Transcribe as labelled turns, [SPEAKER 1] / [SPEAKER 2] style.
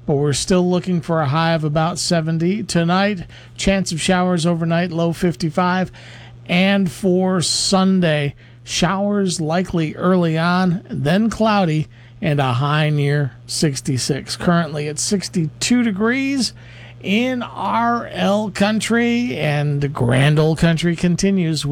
[SPEAKER 1] but we're still looking for a high of about 70. Tonight, chance of showers overnight, low 55. And for Sunday, showers likely early on, then cloudy, and a high near 66. Currently at 62 degrees in RL Country, and Grand Old Country continues.